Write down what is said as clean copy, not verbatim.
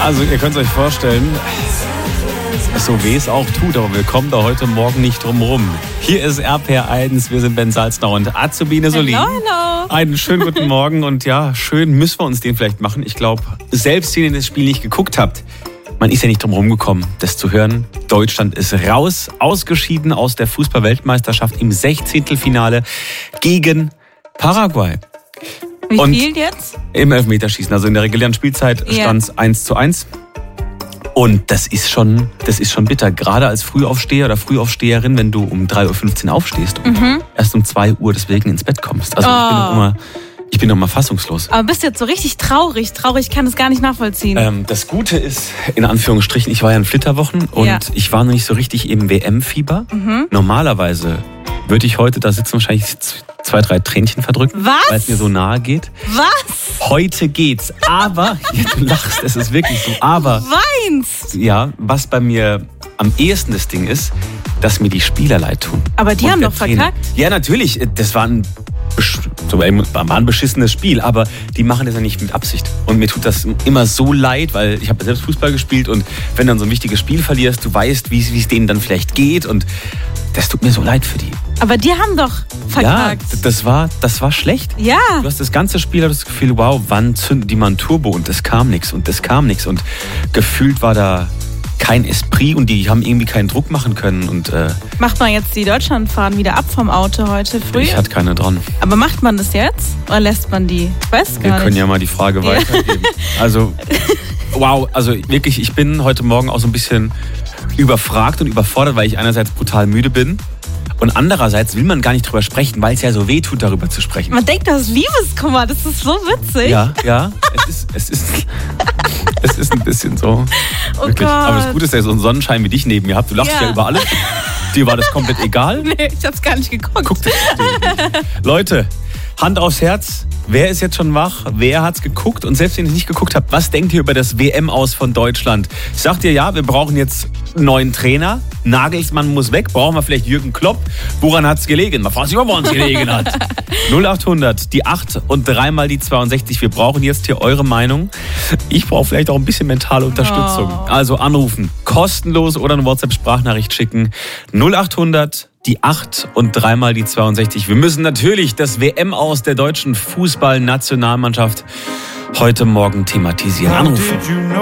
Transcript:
Also ihr könnt es euch vorstellen, so weh es auch tut, aber wir kommen da heute Morgen nicht drum rum. Hier ist RPR1, wir sind Ben Salzner und Azubine Solin. Hallo. Einen schönen guten Morgen und ja, schön müssen wir uns den vielleicht machen. Ich glaube, selbst wenn ihr das Spiel nicht geguckt habt, man ist ja nicht drum rumgekommen, das zu hören. Deutschland ist raus, ausgeschieden aus der Fußball-Weltmeisterschaft im 16. Finale gegen Paraguay. Wie viel jetzt? Im Elfmeterschießen. Also in der regulären Spielzeit stand es 1:1. Und das ist schon bitter. Gerade als Frühaufsteher oder Frühaufsteherin, wenn du um 3:15 Uhr aufstehst und erst um 2 Uhr deswegen ins Bett kommst. Also ich bin noch mal fassungslos. Aber bist jetzt so richtig traurig. Ich kann das gar nicht nachvollziehen. Das Gute ist, in Anführungsstrichen, ich war ja in Flitterwochen und ich war noch nicht so richtig im WM-Fieber. Normalerweise würde ich heute da sitzen, wahrscheinlich 2, 3 Tränchen verdrücken, weil es mir so nahe geht. Was? Heute geht's. Aber, du lachst, es ist wirklich so, aber... Weinst? Ja, was bei mir am ehesten das Ding ist, dass mir die Spieler leid tun. Aber die haben doch verkackt? Ja, natürlich, das war ein beschissenes Spiel, aber die machen das ja nicht mit Absicht. Und mir tut das immer so leid, weil ich habe selbst Fußball gespielt und wenn dann so ein wichtiges Spiel verlierst, du weißt, wie es denen dann vielleicht geht und das tut mir so leid für die. Aber die haben doch verkackt. Ja, das war schlecht. Ja. Du hast das ganze Spiel, das Gefühl, wow, wann zünden die mal ein Turbo und es kam nichts und gefühlt war da kein Esprit und die haben irgendwie keinen Druck machen können. Und macht man jetzt die Deutschlandfahnen wieder ab vom Auto heute früh? Ich hatte keine dran. Aber macht man das jetzt oder lässt man die? Ich weiß gar nicht. Wir können ja mal die Frage weitergeben. Also, wow, also wirklich, ich bin heute Morgen auch so ein bisschen überfragt und überfordert, weil ich einerseits brutal müde bin. Und andererseits will man gar nicht drüber sprechen, weil es ja so weh tut, darüber zu sprechen. Man denkt, das ist Liebeskummer, das ist so witzig. Ja, es ist ein bisschen so. Oh wirklich. Gott. Aber das Gute ist, dass ihr so einen Sonnenschein wie dich neben mir habt. Du lachst ja über alles. Dir war das komplett egal. Nee, ich hab's gar nicht geguckt. Guck das Leute, Hand aufs Herz. Wer ist jetzt schon wach? Wer hat's geguckt? Und selbst wenn ihr nicht geguckt habt, was denkt ihr über das WM-Aus von Deutschland? Sagt ihr, ja, wir brauchen jetzt einen neuen Trainer. Nagelsmann muss weg. Brauchen wir vielleicht Jürgen Klopp? Woran hat's gelegen? Man fragt sich, woran es gelegen hat. 0800, die 8 und 3 mal die 62. Wir brauchen jetzt hier eure Meinung. Ich brauche vielleicht auch ein bisschen mentale Unterstützung. Also anrufen, kostenlos oder eine WhatsApp-Sprachnachricht schicken. 0800, die 8 und 3 mal die 62. Wir müssen natürlich das WM-Aus der deutschen Fußballnationalmannschaft heute Morgen thematisieren. Anrufen.